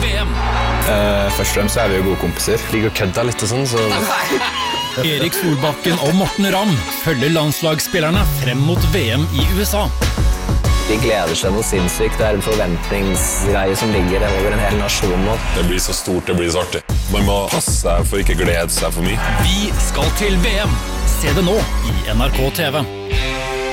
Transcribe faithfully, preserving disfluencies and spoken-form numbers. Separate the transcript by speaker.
Speaker 1: V M.
Speaker 2: Uh, først og fremst så er vi jo gode kompiser.
Speaker 3: Ligger og kødder litt og sånn, så...
Speaker 1: Erik Solbakken og Morten Ramm følger landslagsspillerne frem mot V M i U S A.
Speaker 4: De gleder seg noe sinnssykt. Det er en forventningsgreie som ligger over en hel nasjon nå.
Speaker 5: Det blir så stort, det blir så artig. Man må passe seg for ikke glede seg for mye.
Speaker 1: Vi skal til V M. Se det nå i N R K T V.